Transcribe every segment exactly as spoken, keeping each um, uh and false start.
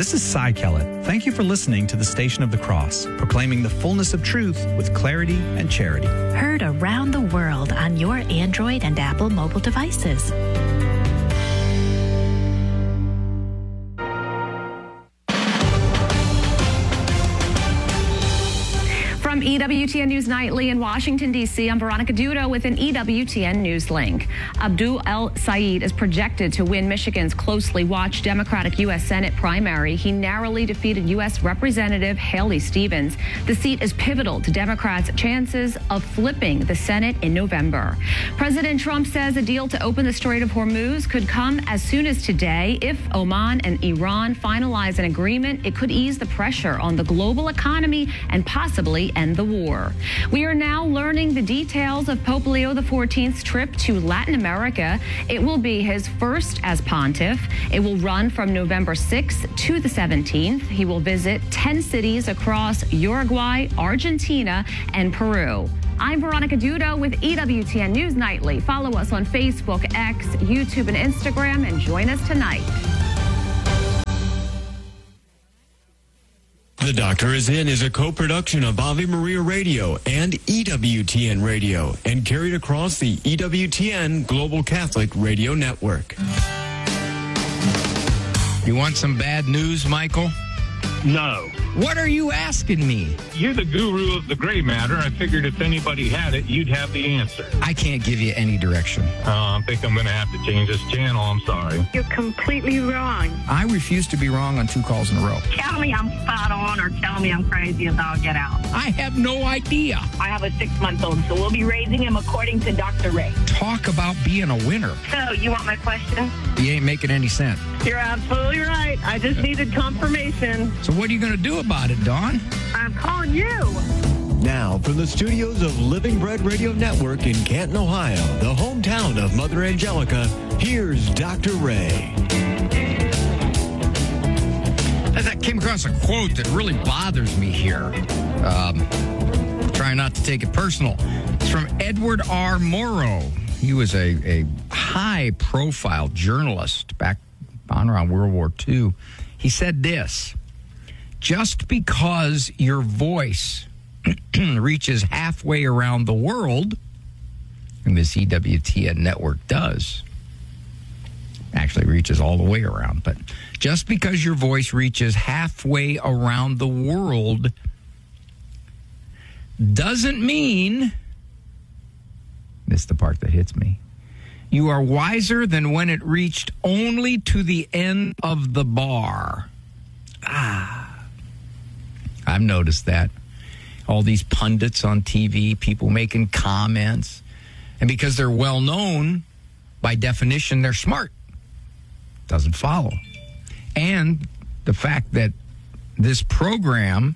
This is Cy Kellett. Thank you for listening to the Station of the Cross, proclaiming the fullness of truth with clarity and charity. Heard around the world on your Android and Apple mobile devices. From E W T N News Nightly in Washington, D C, I'm Veronica Dudo with an E W T N News link. Abdul El-Sayed is projected to win Michigan's closely watched Democratic U S Senate primary. He narrowly defeated U S Representative Haley Stevens. The seat is pivotal to Democrats' chances of flipping the Senate in November. President Trump says a deal to open the Strait of Hormuz could come as soon as today. If Oman and Iran finalize an agreement, it could ease the pressure on the global economy and possibly end the war. We are now learning the details of Pope Leo the fourteenth's trip to Latin America. It will be his first as pontiff. It will run from November sixth to the seventeenth. He will visit ten cities across Uruguay, Argentina, and Peru. I'm Veronica Dudo with E W T N News Nightly. Follow us on Facebook, X, YouTube, and Instagram, and join us tonight. The Doctor Is In is a co-production of Ave Maria Radio and E W T N Radio and carried across the E W T N Global Catholic Radio Network. You want some bad news, Michael? No. What are you asking me? You're the guru of the gray matter. I figured if anybody had it, you'd have the answer. I can't give you any direction. Uh, I think I'm going to have to change this channel. I'm sorry. You're completely wrong. I refuse to be wrong on two calls in a row. Tell me I'm spot on or tell me I'm crazy and I'll get out. I have no idea. I have a six-month-old, so we'll be raising him according to Doctor Ray. Talk about being a winner. So, you want my question? You ain't making any sense. You're absolutely right. I just needed confirmation. So what are you going to do about it, Dawn? I'm calling you. Now, from the studios of Living Bread Radio Network in Canton, Ohio, the hometown of Mother Angelica, here's Doctor Ray. I came across a quote that really bothers me here. Um, trying not to take it personal. It's from Edward R. Morrow. He was a, a high-profile journalist back on around World War Two. He said this: just because your voice reaches halfway around the world, and this E W T N network does, actually reaches all the way around, but just because your voice reaches halfway around the world doesn't mean, this is the part that hits me, you are wiser than when it reached only to the end of the bar. Ah, I've noticed that. All these pundits on T V, people making comments, and because they're well known, by definition, they're smart. Doesn't follow. And the fact that this program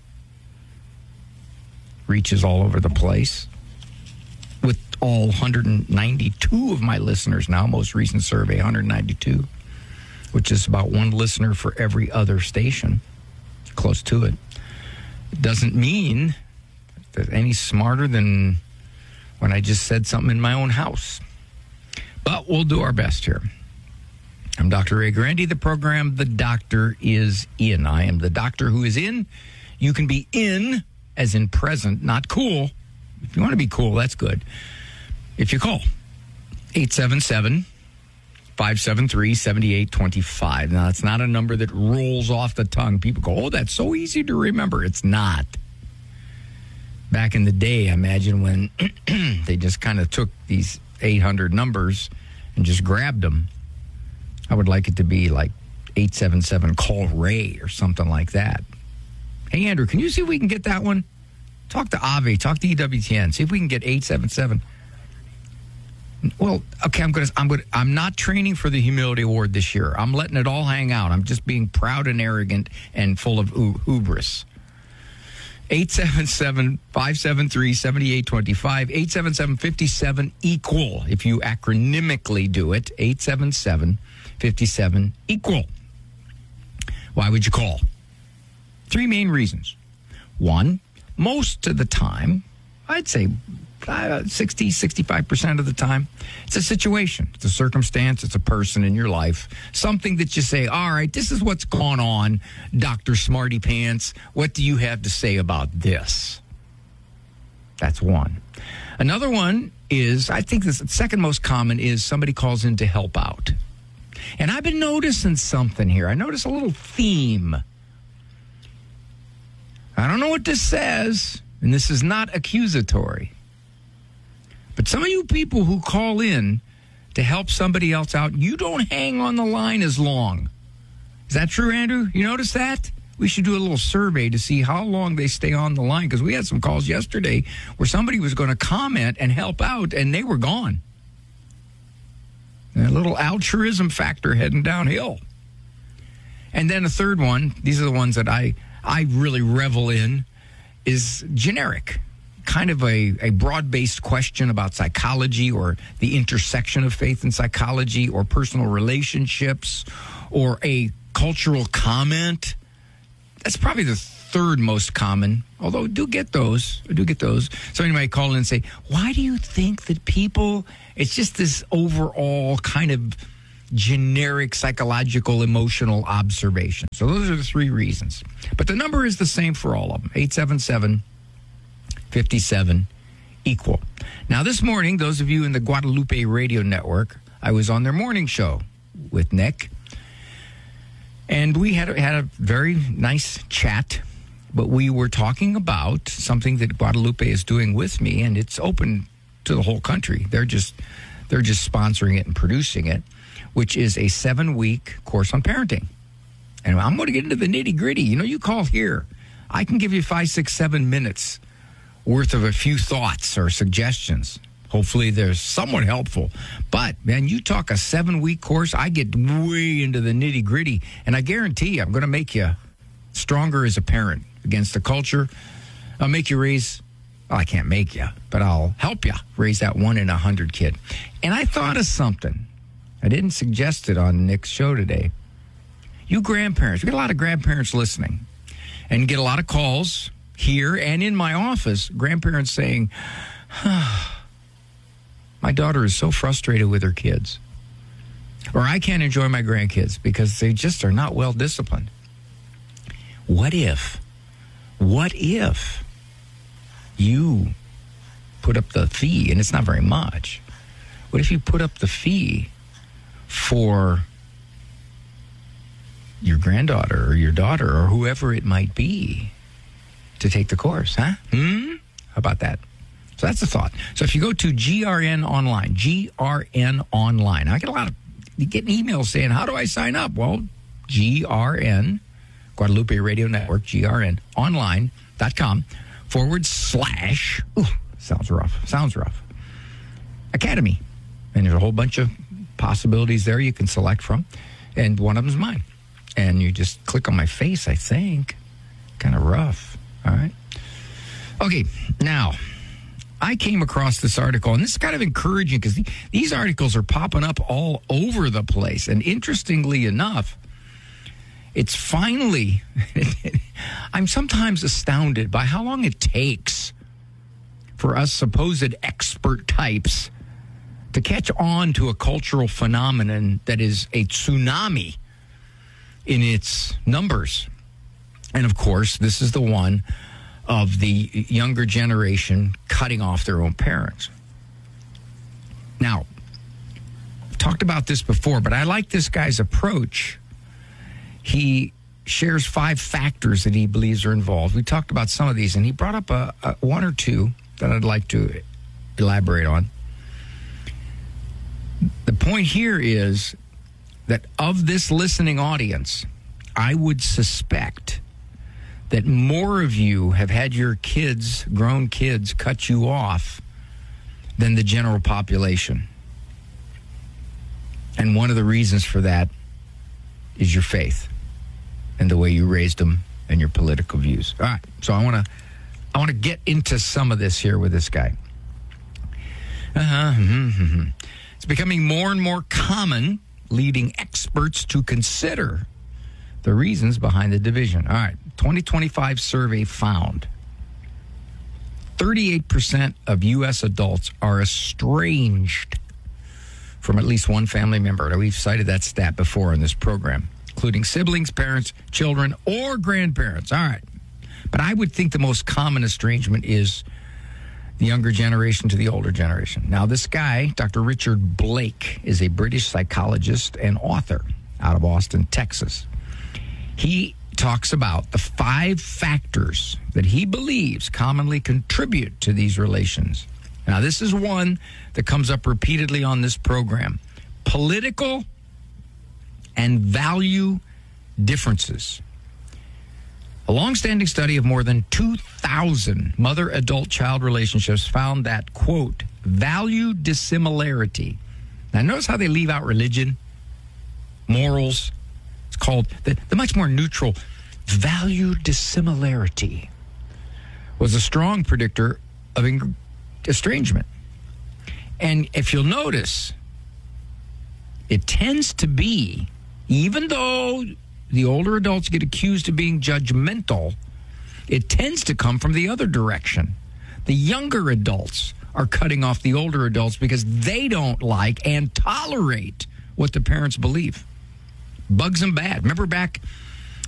reaches all over the place with all one hundred ninety-two of my listeners now, most recent survey, one hundred ninety-two, which is about one listener for every other station, close to it. It doesn't mean that any smarter than when I just said something in my own house. But we'll do our best here. I'm Doctor Ray Grandi. The program, The Doctor Is In. I am the doctor who is in. You can be in, as in present, not cool. If you want to be cool, that's good. If you call, eight seven seven, five seven three, seven eight two five. Now, it's not a number that rolls off the tongue. People go, oh, that's so easy to remember. It's not. Back in the day, I imagine, when they just kind of took these eight hundred numbers and just grabbed them. I would like it to be like eight seven seven call Ray or something like that. Hey, Andrew, can you see if we can get that one? Talk to Avi, talk to E W T N, see if we can get eight seven seven. Well, okay, I'm gonna, I'm gonna, I'm not training for the humility award this year. I'm letting it all hang out. I'm just being proud and arrogant and full of hubris. eight seven seven, five seven three, seven eight two five, eight seven seven, five seven, equal. If you acronymically do it, eight seven seven, five seven, equal. Why would you call? Three main reasons. One, most of the time, I'd say uh, sixty, sixty-five percent of the time. It's a situation. It's a circumstance. It's a person in your life. Something that you say, all right, this is what's going on, Doctor Smarty Pants. What do you have to say about this? That's one. Another one is, I think the second most common is somebody calls in to help out. And I've been noticing something here. I notice a little theme. I don't know what this says, and this is not accusatory. But some of you people who call in to help somebody else out, you don't hang on the line as long. Is that true, Andrew? You notice that? We should do a little survey to see how long they stay on the line, because we had some calls yesterday where somebody was going to comment and help out, and they were gone. A little altruism factor heading downhill. And then a third one, these are the ones that I, I really revel in, is generic. Kind of a, a broad-based question about psychology or the intersection of faith and psychology or personal relationships or a cultural comment. That's probably the third most common, although I do get those. I do get those. Somebody might call in and say, why do you think that people, it's just this overall kind of generic psychological emotional observation. So those are the three reasons. But the number is the same for all of them, eight seven seven, five seven, equal. Now this morning, those of you in the Guadalupe Radio Network, I was on their morning show with Nick. And we had, had a very nice chat, but we were talking about something that Guadalupe is doing with me, and it's open to the whole country. They're just they're just sponsoring it and producing it, which is a seven-week course on parenting. And I'm going to get into the nitty-gritty. You know, you call here. I can give you five, six, seven minutes worth of a few thoughts or suggestions. Hopefully there's somewhat helpful. But, man, you talk a seven-week course, I get way into the nitty-gritty. And I guarantee you, I'm going to make you stronger as a parent against the culture. I'll make you raise, well, I can't make you, but I'll help you raise that one in a hundred kid. And I thought of something. I didn't suggest it on Nick's show today. You grandparents, we get a lot of grandparents listening. And get a lot of calls here and in my office, grandparents saying, ah, my daughter is so frustrated with her kids. Or I can't enjoy my grandkids because they just are not well disciplined. What if, what if you put up the fee, and it's not very much, what if you put up the fee for your granddaughter or your daughter or whoever it might be to take the course, huh? Hmm? How about that? So that's the thought. So if you go to G R N Online, G R N Online, I get a lot of, you get emails saying, how do I sign up? Well, G R N, Guadalupe Radio Network, G R N Online dot com forward slash, ooh, sounds rough, sounds rough, Academy. And there's a whole bunch of possibilities there you can select from. And one of them is mine. And you just click on my face, I think. Kind of rough. All right. Okay, now, I came across this article, and this is kind of encouraging because these articles are popping up all over the place. And interestingly enough, it's finally, I'm sometimes astounded by how long it takes for us supposed expert types to catch on to a cultural phenomenon that is a tsunami in its numbers. And of course, this is the one of the younger generation cutting off their own parents. Now, I've talked about this before, but I like this guy's approach. He shares five factors that he believes are involved. We talked about some of these, and he brought up a, a one or two that I'd like to elaborate on. The point here is that of this listening audience, I would suspect that more of you have had your kids, grown kids, cut you off than the general population. And one of the reasons for that is your faith and the way you raised them and your political views. All right, so I want to I want to get into some of this here with this guy. Uh-huh. Mm-hmm. It's becoming more and more common, leading experts to consider the reasons behind the division. All right, twenty twenty-five survey found thirty-eight percent of U S adults are estranged from at least one family member. We've cited that stat before in this program, including siblings, parents, children, or grandparents. All right. But I would think the most common estrangement is the younger generation to the older generation. Now, this guy, Doctor Richard Blake, is a British psychologist and author out of Austin, Texas. He talks about the five factors that he believes commonly contribute to these relations. Now, this is one that comes up repeatedly on this program. Political and value differences. A long-standing study of more than two thousand mother-adult-child relationships found that, quote, value dissimilarity. Now, notice how they leave out religion, morals. It's called the, the much more neutral value dissimilarity was a strong predictor of ing- estrangement. And if you'll notice, it tends to be, even though the older adults get accused of being judgmental, it tends to come from the other direction. The younger adults are cutting off the older adults because they don't like and tolerate what the parents believe. Bugs them bad. Remember back